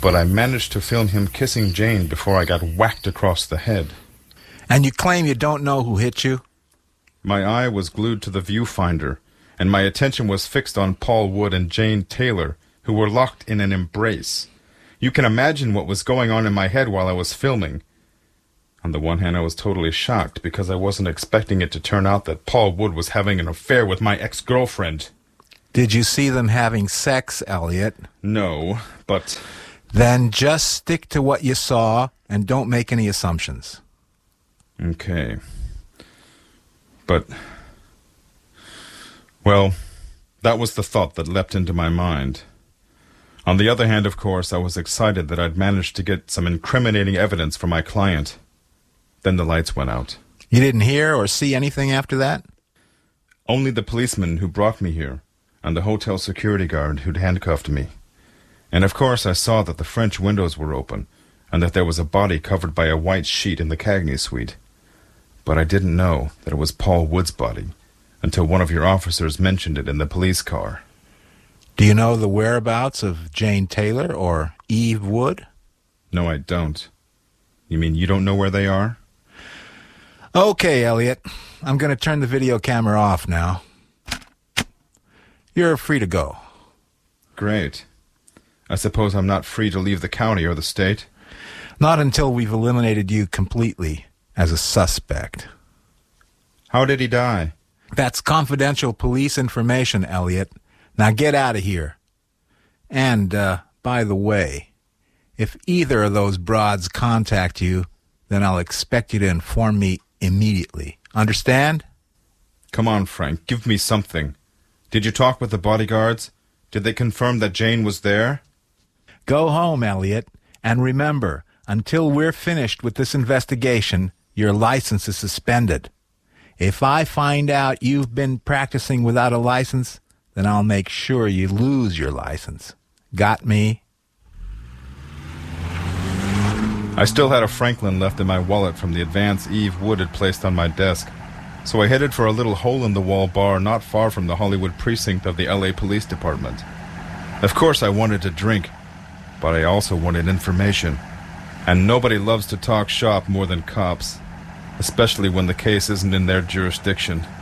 but I managed to film him kissing Jane before I got whacked across the head. And you claim you don't know who hit you? My eye was glued to the viewfinder, and my attention was fixed on Paul Wood and Jane Taylor, who were locked in an embrace. You can imagine what was going on in my head while I was filming. On the one hand, I was totally shocked because I wasn't expecting it to turn out that Paul Wood was having an affair with my ex-girlfriend. Did you see them having sex, Elliot? No, but... Then just stick to what you saw and don't make any assumptions. Okay. But... well, that was the thought that leapt into my mind. On the other hand, of course, I was excited that I'd managed to get some incriminating evidence for my client. Then the lights went out. You didn't hear or see anything after that? Only the policeman who brought me here, and the hotel security guard who'd handcuffed me. And of course I saw that the French windows were open, and that there was a body covered by a white sheet in the Cagney suite. But I didn't know that it was Paul Wood's body, until one of your officers mentioned it in the police car. Do you know the whereabouts of Jane Taylor or Eve Wood? No, I don't. You mean you don't know where they are? Okay, Elliot. I'm going to turn the video camera off now. You're free to go. Great. I suppose I'm not free to leave the county or the state? Not until we've eliminated you completely as a suspect. How did he die? That's confidential police information, Elliot. Now get out of here. And, by the way, if either of those broads contact you, then I'll expect you to inform me immediately. Understand? Come on, Frank. Give me something. Did you talk with the bodyguards? Did they confirm that Jane was there? Go home, Elliot. And remember, until we're finished with this investigation, your license is suspended. If I find out you've been practicing without a license, then I'll make sure you lose your license. Got me? I still had a Franklin left in my wallet from the advance Eve Wood had placed on my desk, so I headed for a little hole-in-the-wall bar not far from the Hollywood precinct of the LA Police Department. Of course I wanted to drink, but I also wanted information, and nobody loves to talk shop more than cops, especially when the case isn't in their jurisdiction.